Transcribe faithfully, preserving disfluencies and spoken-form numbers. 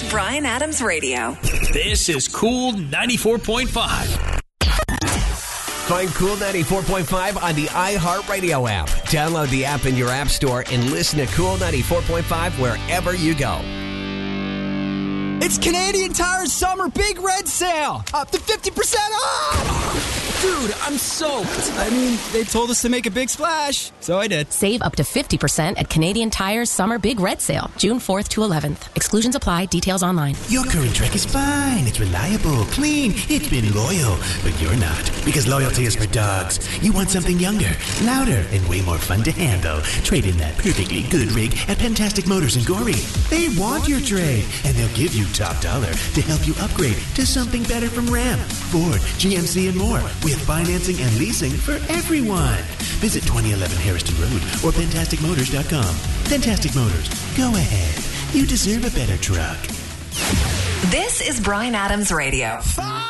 Bryan Adams Radio. This is Cool ninety-four point five. Find Cool ninety-four point five on the iHeartRadio app. Download the app in your app store and listen to Cool ninety-four point five wherever you go. It's Canadian Tire's Summer Big Red Sale. Up to fifty percent off. Dude, I'm soaked. I mean, they told us to make a big splash, so I did. Save up to fifty percent at Canadian Tire's Summer Big Red Sale, June fourth to eleventh. Exclusions apply. Details online. Your current Trek is fine. It's reliable, clean. It's been loyal. But you're not, because loyalty is for dogs. You want something younger, louder, and way more fun to handle. Trade in that perfectly good rig at Fantastic Motors in Goree. They want your trade, and they'll give you top dollar to help you upgrade to something better from Ram, Ford, G M C, and more, with financing and leasing for everyone. Visit twenty eleven Harrison Road or fantastic motors dot com. Fantastic Motors. Go ahead. You deserve a better truck. This is Bryan Adams Radio.